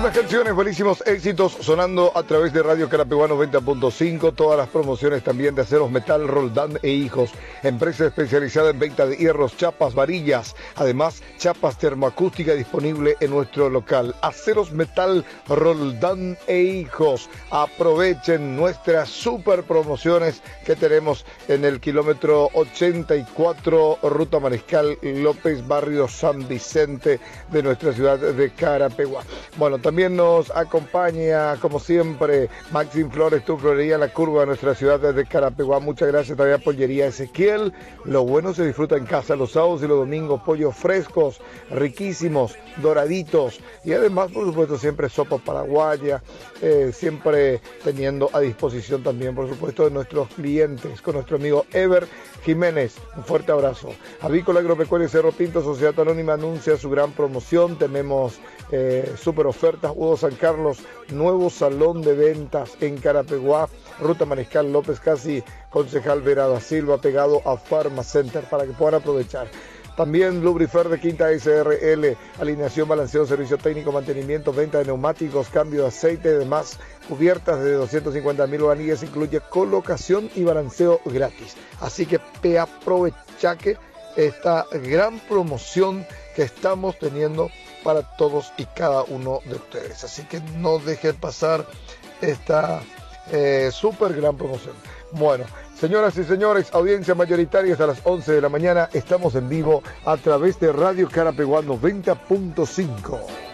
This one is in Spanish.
Buenas canciones, buenísimos éxitos sonando a través de Radio Carapeguá 90.5, todas las promociones también de Aceros Metal, Roldán e Hijos, empresa especializada en venta de hierros, chapas, varillas, además chapas termoacústica disponible en nuestro local. Aceros Metal, Roldán e Hijos, aprovechen nuestras super promociones que tenemos en el kilómetro 84, Ruta Mariscal López, barrio San Vicente de nuestra ciudad de Carapeguá. Bueno, también nos acompaña, como siempre, Maxim Flores, tu florería La Curva de nuestra ciudad de Carapeguá. Muchas gracias también a Pollería Ezequiel. Lo bueno se disfruta en casa los sábados y los domingos. Pollos frescos, riquísimos, doraditos. Y además, por supuesto, siempre sopa paraguaya. Siempre teniendo a disposición también, por supuesto, de nuestros clientes. Con nuestro amigo Ever Jiménez. Un fuerte abrazo. Avícola Agropecuaria Cerro Pinto, Sociedad Anónima, anuncia su gran promoción. Tenemos super ofertas. Udo San Carlos, nuevo salón de ventas en Carapeguá, Ruta Mariscal López, casi Concejal Vera da Silva, pegado a Pharma Center, para que puedan aprovechar. También Lubrifer de Quinta SRL, alineación, balanceo, servicio técnico, mantenimiento, venta de neumáticos, cambio de aceite, además cubiertas de 250.000 vanillas, incluye colocación y balanceo gratis. Así que aprovecha que esta gran promoción que estamos teniendo para todos y cada uno de ustedes. Así que no dejen pasar esta súper gran promoción. Bueno, señoras y señores, audiencia mayoritaria hasta las 11 de la mañana. Estamos en vivo a través de Radio Carapeguá 90.5.